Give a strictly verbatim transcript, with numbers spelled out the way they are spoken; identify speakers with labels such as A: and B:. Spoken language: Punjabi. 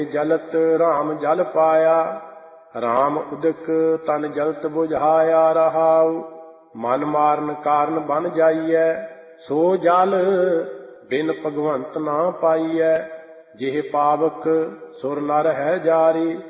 A: ਜਲਤ ਰਾਮ ਜਲ ਪਾਇਆ, ਰਾਮ ਉਦਕ ਤਨ ਜਲਤ ਬੁਝਾਇਆ ਰਹਾਉ। ਮਨ ਮਾਰਨ ਕਾਰਨ ਬਨ ਜਾਈਐ, ਸੋ ਜਲ ਬਿਨ ਭਗਵੰਤ ਨਾ ਪਾਈਐ। ਜਿਹ ਪਾਵਕ ਸੁਰ ਨਰ ਹੈ ਜਾਰੀ,